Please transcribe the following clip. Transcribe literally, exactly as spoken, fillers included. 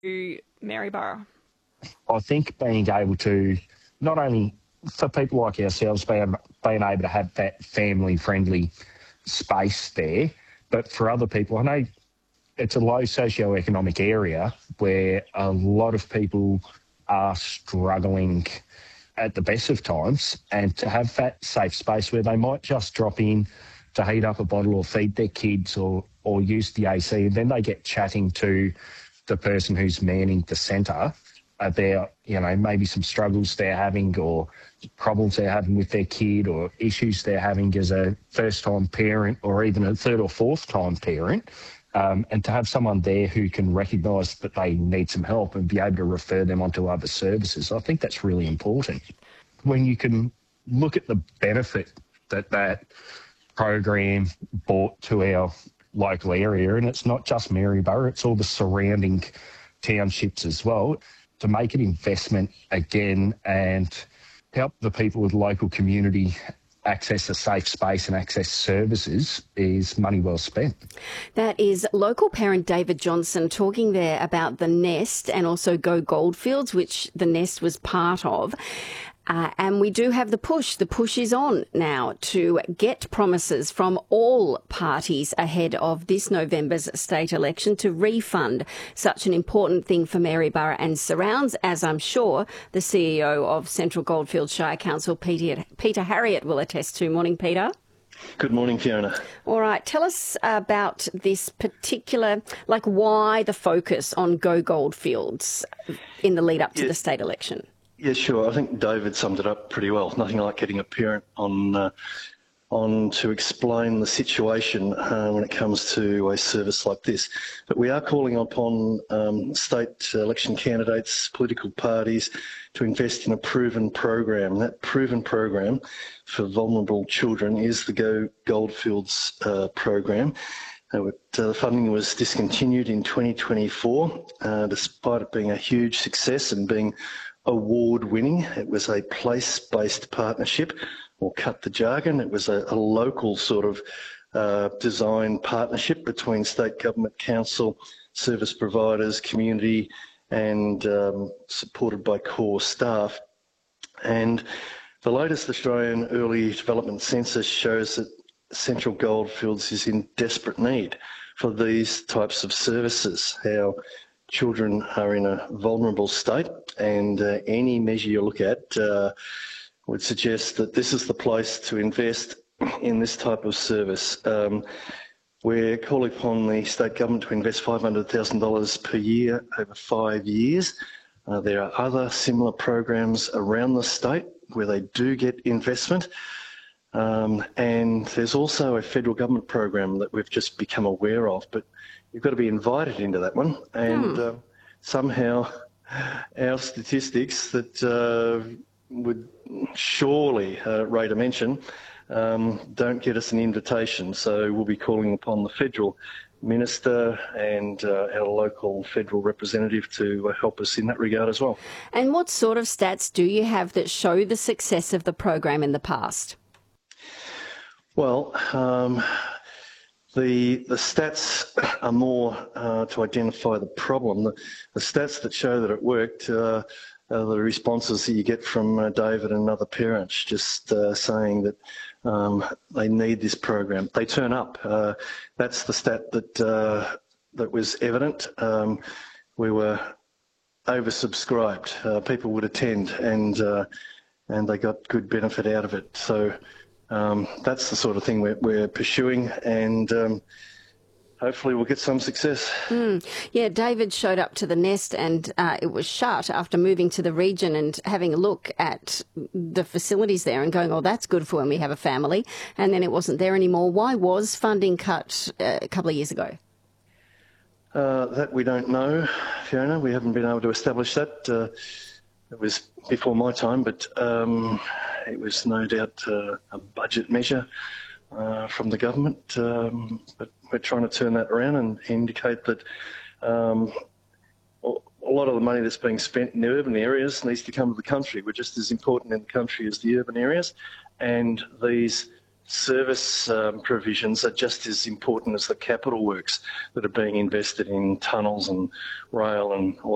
to Maryborough? I think being able to, not only for people like ourselves, being, being able to have that family-friendly space there, but for other people, I know it's a low socioeconomic area where a lot of people are struggling at the best of times, and to have that safe space where they might just drop in to heat up a bottle or feed their kids or, or use the A C, and then they get chatting to the person who's manning the centre about, you know, maybe some struggles they're having or problems they're having with their kid or issues they're having as a first-time parent or even a third or fourth-time parent. Um, and to have someone there who can recognise that they need some help and be able to refer them onto other services, I think that's really important. When you can look at the benefit that that program brought to our local area, and it's not just Maryborough, it's all the surrounding townships as well, to make an investment again and help the people with local community access a safe space and access services is money well spent. That is local parent David Johnson talking there about the Nest and also Go Goldfields, which the Nest was part of. Uh, and we do have the push. The push is on now to get promises from all parties ahead of this November's state election to refund such an important thing for Maryborough and surrounds, as I'm sure the C E O of Central Goldfields Shire Council, Peter, Peter Harriott, will attest to. Morning, Peter. Good morning, Fiona. All right. Tell us about this particular, like why the focus on Go Goldfields in the lead up to yeah. the state election. Yeah, sure. I think David summed it up pretty well. Nothing like getting a parent on uh, on to explain the situation uh, when it comes to a service like this. But we are calling upon um, state election candidates, political parties, to invest in a proven program. That proven program for vulnerable children is the Go Goldfields uh, program. Uh, the funding was discontinued in twenty twenty-four, uh, despite it being a huge success and being award-winning. It was a place-based partnership, or cut the jargon. It was a, a local sort of uh, design partnership between state government, council, service providers, community, and um, supported by core staff. And the latest Australian Early Development Census shows that Central Goldfields is in desperate need for these types of services. How children are in a vulnerable state, and uh, any measure you look at uh, would suggest that this is the place to invest in this type of service. Um, we're calling upon the state government to invest five hundred thousand dollars per year over five years. Uh, there are other similar programs around the state where they do get investment. Um, and there's also a federal government program that we've just become aware of, but you've got to be invited into that one. And Hmm. uh, somehow our statistics that uh, would surely uh, rate a mention um, don't get us an invitation. So we'll be calling upon the federal minister and uh, our local federal representative to uh, help us in that regard as well. And what sort of stats do you have that show the success of the program in the past? Well, um, the the stats are more uh, to identify the problem. The, the stats that show that it worked uh, are the responses that you get from uh, David and other parents, just uh, saying that um, they need this program. They turn up. Uh, that's the stat that uh, that was evident. Um, we were oversubscribed. Uh, people would attend, and uh, and they got good benefit out of it. So. Um, that's the sort of thing we're, we're pursuing, and um, hopefully we'll get some success. Mm. Yeah, David showed up to the Nest and uh, it was shut after moving to the region and having a look at the facilities there and going, oh, that's good for when we have a family, and then it wasn't there anymore. Why was funding cut uh, a couple of years ago? Uh, that we don't know, Fiona. We haven't been able to establish that. Uh, it was before my time, but um, it was no doubt uh, a budget measure uh, from the government. Um, but we're trying to turn that around and indicate that um, a lot of the money that's being spent in the urban areas needs to come to the country. We're just as important in the country as the urban areas, and these service um, provisions are just as important as the capital works that are being invested in tunnels and rail and all